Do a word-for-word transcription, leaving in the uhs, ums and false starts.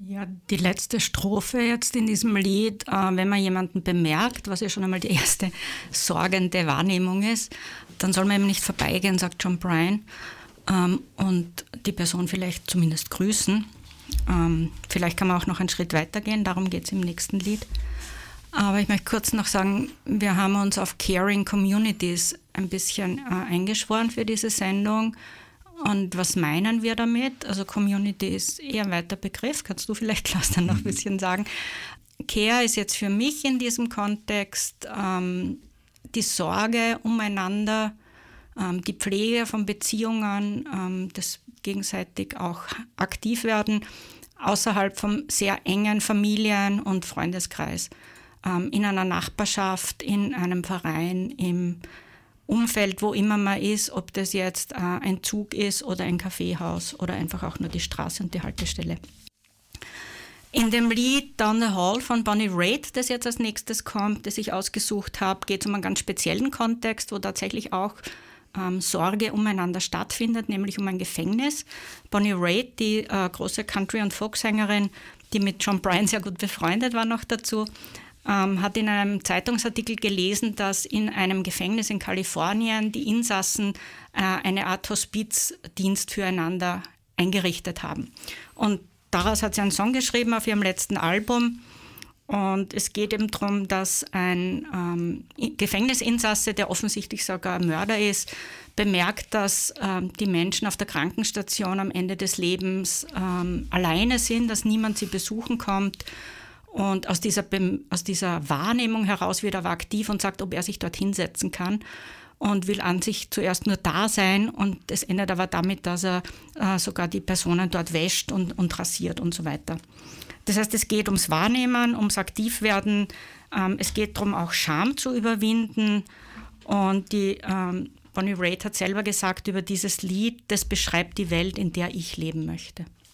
Ja, die letzte Strophe jetzt in diesem Lied, äh, wenn man jemanden bemerkt, was ja schon einmal die erste sorgende Wahrnehmung ist, dann soll man eben nicht vorbeigehen, sagt John Prine, ähm, und die Person vielleicht zumindest grüßen. Ähm, vielleicht kann man auch noch einen Schritt weitergehen, darum geht es im nächsten Lied. Aber ich möchte kurz noch sagen, wir haben uns auf Caring Communities ein bisschen äh, eingeschworen für diese Sendung. Und was meinen wir damit? Also Community ist eher ein weiter Begriff. Kannst du vielleicht, Klaus, dann noch ein bisschen sagen? Care ist jetzt für mich in diesem Kontext ähm, die Sorge umeinander, ähm, die Pflege von Beziehungen, ähm, das gegenseitig auch aktiv werden, außerhalb vom sehr engen Familien- und Freundeskreis, ähm, in einer Nachbarschaft, in einem Verein, im Umfeld, wo immer man ist, ob das jetzt äh, ein Zug ist oder ein Kaffeehaus oder einfach auch nur die Straße und die Haltestelle. In dem Lied Down the Hall von Bonnie Raitt, das jetzt als nächstes kommt, das ich ausgesucht habe, geht es um einen ganz speziellen Kontext, wo tatsächlich auch ähm, Sorge umeinander stattfindet, nämlich um ein Gefängnis. Bonnie Raitt, die äh, große Country- und Folksängerin, die mit John Prine sehr gut befreundet war noch dazu, Ähm, hat in einem Zeitungsartikel gelesen, dass in einem Gefängnis in Kalifornien die Insassen äh, eine Art Hospizdienst füreinander eingerichtet haben. Und daraus hat sie einen Song geschrieben auf ihrem letzten Album. Und es geht eben darum, dass ein ähm, Gefängnisinsasse, der offensichtlich sogar ein Mörder ist, bemerkt, dass ähm, die Menschen auf der Krankenstation am Ende des Lebens ähm, alleine sind, dass niemand sie besuchen kommt. Und aus dieser, aus dieser Wahrnehmung heraus wird er aber aktiv und sagt, ob er sich dort hinsetzen kann und will an sich zuerst nur da sein. Und es endet aber damit, dass er äh, sogar die Personen dort wäscht und, und rasiert und so weiter. Das heißt, es geht ums Wahrnehmen, ums Aktivwerden. Ähm, es geht darum, auch Scham zu überwinden. Und die ähm, Bonnie Raitt hat selber gesagt über dieses Lied, das beschreibt die Welt, in der ich leben möchte.